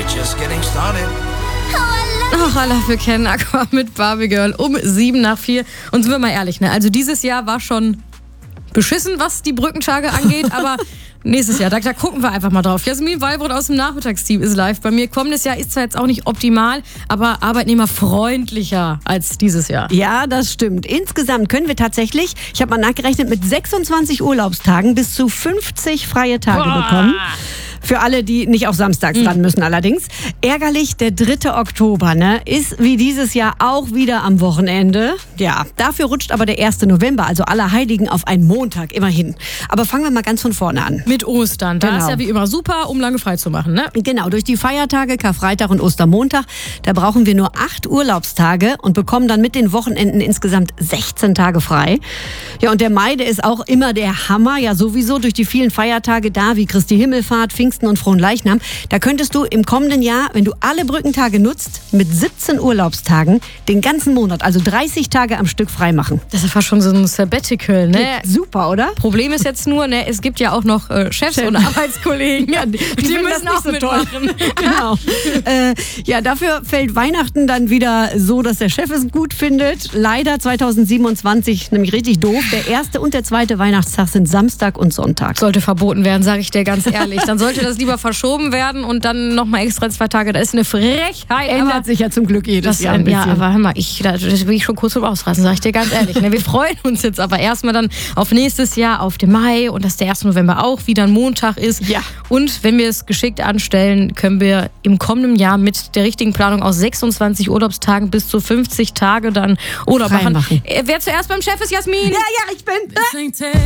we're just getting started. Ach, Allah, wir kennen Aqua mit Barbie Girl um 3:07. Und sind wir mal ehrlich, ne? Also dieses Jahr war schon beschissen, was die Brückentage angeht, aber nächstes Jahr, da gucken wir einfach mal drauf. Jasmin Wallbrot aus dem Nachmittagsteam ist live bei mir. Kommendes Jahr ist zwar jetzt auch nicht optimal, aber arbeitnehmerfreundlicher als dieses Jahr. Ja, das stimmt. Insgesamt können wir tatsächlich, ich habe mal nachgerechnet, mit 26 Urlaubstagen bis zu 50 freie Tage bekommen. Für alle, die nicht auf samstags ran müssen allerdings. Ärgerlich, der 3. Oktober, ne, ist wie dieses Jahr auch wieder am Wochenende. Ja, dafür rutscht aber der 1. November, also Allerheiligen, auf einen Montag, immerhin. Aber fangen wir mal ganz von vorne an. Mit Ostern. Da ist ja wie immer super, um lange frei zu machen, ne? Genau, durch die Feiertage, Karfreitag und Ostermontag, da brauchen wir nur 8 Urlaubstage und bekommen dann mit den Wochenenden insgesamt 16 Tage frei. Ja, und der Mai, der ist auch immer der Hammer, ja sowieso durch die vielen Feiertage da, wie Christi Himmelfahrt, Pfingsten und Fronleichnam. Da könntest du im kommenden Jahr, wenn du alle Brückentage nutzt, mit 17 Urlaubstagen den ganzen Monat, also 30 Tage am Stück frei machen. Das ist fast schon so ein Sabbatical, ne? Super, oder? Problem ist jetzt nur, ne, es gibt ja auch noch Chefs und Arbeitskollegen. Ja, die müssen auch so mitmachen. Genau. Ja, dafür fällt Weihnachten dann wieder so, dass der Chef es gut findet. Leider 2027 nämlich richtig doof. Der 1. und der 2. Weihnachtstag sind Samstag und Sonntag. Sollte verboten werden, sage ich dir ganz ehrlich. Dann sollte das lieber verschoben werden und dann nochmal extra 2 Tage. Das ist eine Frechheit. Ändert sich ja zum Glück jedes Jahr ein bisschen. Ja, aber hör mal, das bin ich schon kurz zum Ausrasten, sage ich dir ganz ehrlich. Ne? Wir freuen uns jetzt aber erstmal dann auf nächstes Jahr, auf den Mai und dass der 1. November auch wieder ein Montag ist. Ja. Und wenn wir es geschickt anstellen, können wir im kommenden Jahr mit der richtigen Planung aus 26 Urlaubstagen bis zu 50 Tage dann Urlaub machen. Wer zuerst beim Chef ist, Jasmin? Ja, ich bin.